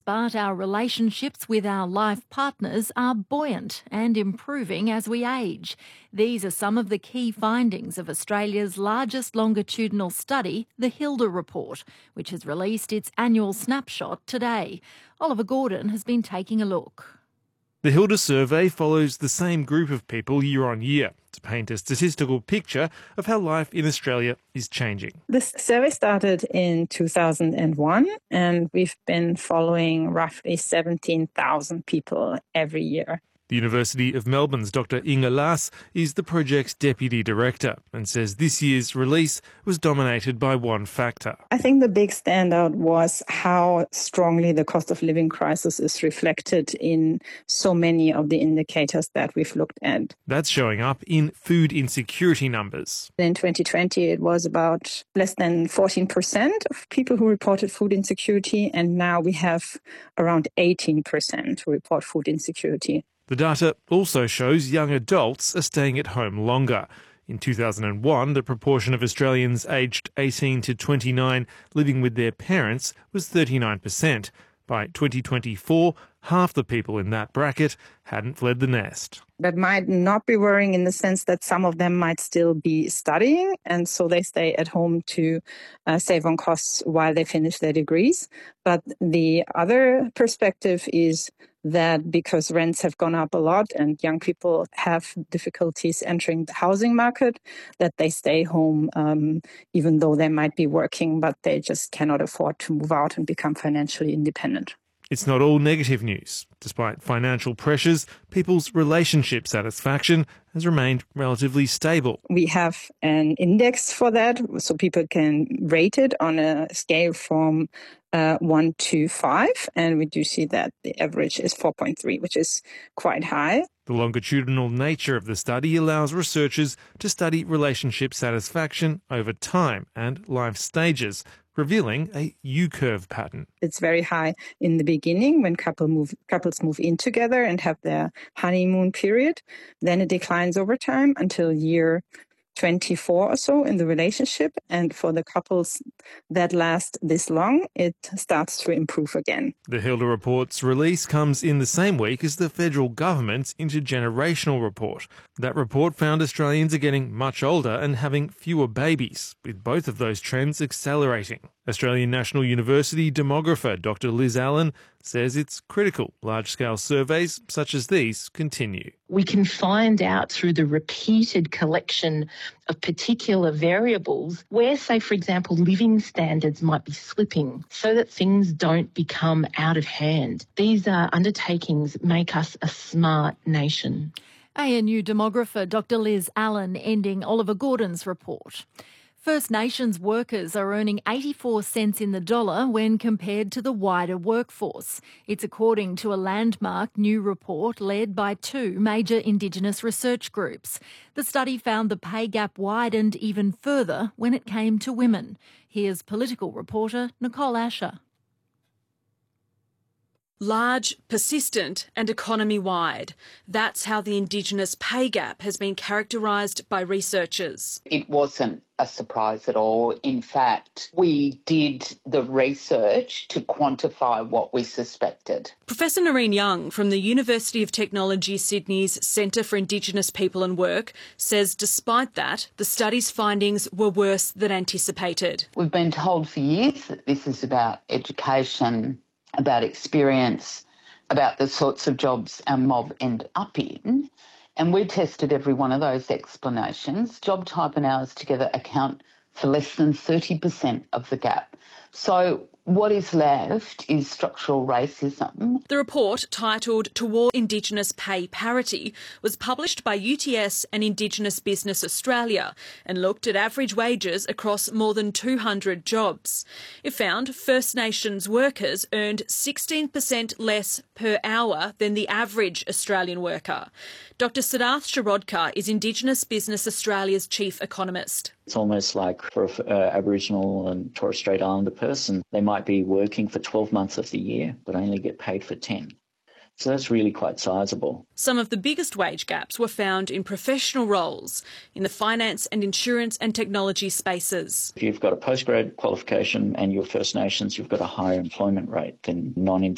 but our relationships with our life partners are buoyant and improving as we age. These are some of the key findings of Australia's largest longitudinal study, the Hilda Report, which has released its annual snapshot today. Oliver Gordon has been taking a look. The Hilda survey follows the same group of people year on year to paint a statistical picture of how life in Australia is changing. This survey started in 2001 and we've been following roughly 17,000 people every year. The University of Melbourne's Dr Inga Lass is the project's deputy director and says this year's release was dominated by one factor. I think the big standout was how strongly the cost of living crisis is reflected in so many of the indicators that we've looked at. That's showing up in food insecurity numbers. In 2020, it was about less than 14% of people who reported food insecurity, and now we have around 18% who report food insecurity. The data also shows young adults are staying at home longer. In 2001, the proportion of Australians aged 18 to 29 living with their parents was 39%. By 2024, half the people in that bracket hadn't fled the nest. That might not be worrying in the sense that some of them might still be studying, and so they stay at home to save on costs while they finish their degrees. But the other perspective is that because rents have gone up a lot and young people have difficulties entering the housing market, that they stay home even though they might be working, but they just cannot afford to move out and become financially independent. It's not all negative news. Despite financial pressures, people's relationship satisfaction has remained relatively stable. We have an index for that, so people can rate it on a scale from 1 to 5, and we do see that the average is 4.3, which is quite high. The longitudinal nature of the study allows researchers to study relationship satisfaction over time and life stages, revealing a U-curve pattern. It's very high in the beginning when couples move in together and have their honeymoon period. Then it declines over time until year 24 or so in the relationship. And for the couples that last this long, it starts to improve again. The Hilda Report's release comes in the same week as the federal government's intergenerational report. That report found Australians are getting much older and having fewer babies, with both of those trends accelerating. Australian National University demographer Dr Liz Allen says it's critical large-scale surveys such as these continue. We can find out through the repeated collection of particular variables where, say, for example, living standards might be slipping so that things don't become out of hand. These undertakings make us a smart nation. ANU demographer Dr Liz Allen ending Oliver Gordon's report. First Nations workers are earning 84 cents in the dollar when compared to the wider workforce. It's according to a landmark new report led by two major Indigenous research groups. The study found the pay gap widened even further when it came to women. Here's political reporter Nicole Asher. Large, persistent and economy-wide. That's how the Indigenous pay gap has been characterised by researchers. It wasn't a surprise at all. In fact, we did the research to quantify what we suspected. Professor Noreen Young from the University of Technology Sydney's Centre for Indigenous People and Work says despite that, the study's findings were worse than anticipated. We've been told for years that this is about education, about experience, about the sorts of jobs our mob end up in. And we tested every one of those explanations. Job type and hours together account for less than 30% of the gap. So what is left is structural racism. The report, titled Toward Indigenous Pay Parity, was published by UTS and Indigenous Business Australia and looked at average wages across more than 200 jobs. It found First Nations workers earned 16% less per hour than the average Australian worker. Dr Siddharth Shirodkar is Indigenous Business Australia's chief economist. It's almost like for an Aboriginal and Torres Strait Islander person, they might be working for 12 months of the year but only get paid for 10. So that's really quite sizable. Some of the biggest wage gaps were found in professional roles, in the finance and insurance and technology spaces. If you've got a postgrad qualification and you're First Nations, you've got a higher employment rate than non-Indigenous